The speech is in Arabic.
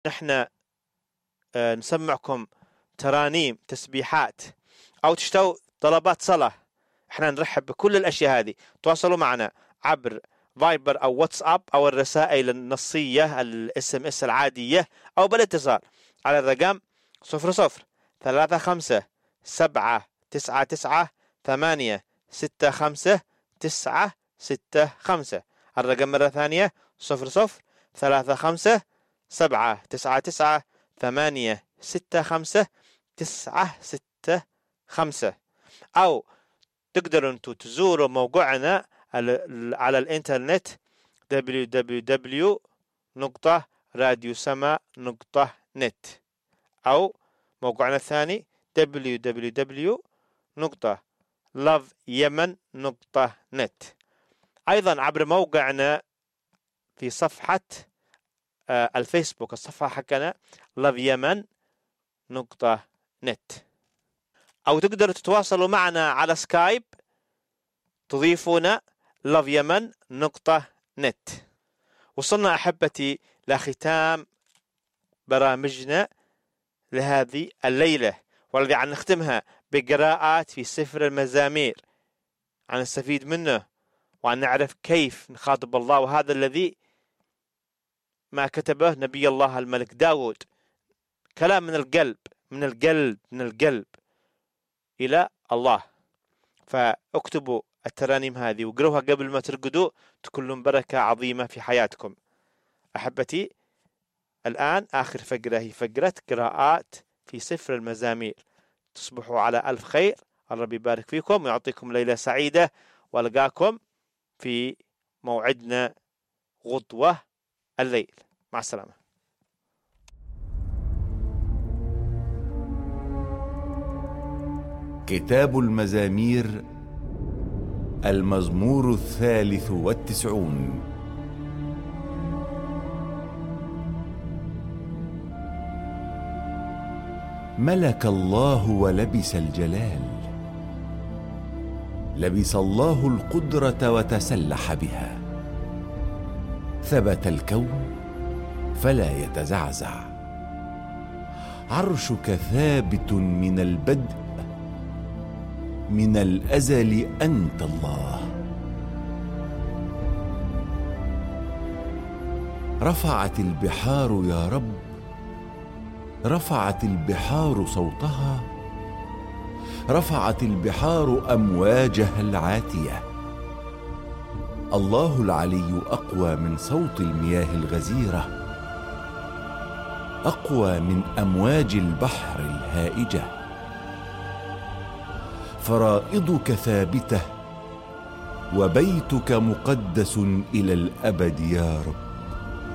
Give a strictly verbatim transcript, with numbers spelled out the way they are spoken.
نحن نسمعكم ترانيم تسبيحات أو تشتوا طلبات صلاة، احنا نرحب بكل الأشياء هذه. تواصلوا معنا عبر فايبر أو واتساب أو الرسائل النصية الاس ام اس العادية أو بالاتصال على الرقم صفر صفر ثلاثة خمسة سبعة تسعة تسعة ثمانية ستة خمسة تسعة ستة خمسة. الرقم مرة ثانية صفر صفر ثلاثة خمسة سبعة تسعة تسعة ثمانية ستة خمسة تسعة ستة خمسة. أو تقدروا أنتوا تزوروا موقعنا على الإنترنت دبليو دبليو دبليو دوت راديو سما دوت نت أو موقعنا الثاني دبليو دبليو دبليو دوت لاف يمن دوت نت. أيضا عبر موقعنا في صفحة الفيسبوك، الصفحة حقنا لاف يمن دوت نت. أو تقدروا تتواصلوا معنا على سكايب، تضيفونا لاف يمن دوت نت. وصلنا أحبتي لختام برامجنا لهذه الليلة، والذي عن نختمها بقراءات في سفر المزامير، عن نستفيد منه وعن نعرف كيف نخاطب الله. وهذا الذي ما كتبه نبي الله الملك داود، كلام من القلب من القلب من القلب إلى الله. فاكتبوا الترانيم هذه وقروها قبل ما ترقدوا، تكون لهم بركة عظيمة في حياتكم. أحبتي، الآن آخر فقرة هي فقرة قراءات في سفر المزامير. تصبحوا على ألف خير، الرب يبارك فيكم ويعطيكم ليلة سعيدة، والقاكم في موعدنا غدوة الليل. مع السلامة. كتاب المزامير، المزمور الثالث والتسعون. ملك الله ولبس الجلال، لبس الله القدرة وتسلح بها. ثبت الكون فلا يتزعزع، عرشك ثابت من البدء، من الأزل أنت الله. رفعت البحار يا رب، رفعت البحار صوتها، رفعت البحار أمواجها العاتية. الله العلي أقوى من صوت المياه الغزيرة، أقوى من أمواج البحر الهائجة. فرائضك ثابتة وبيتك مقدس إلى الأبد يا رب.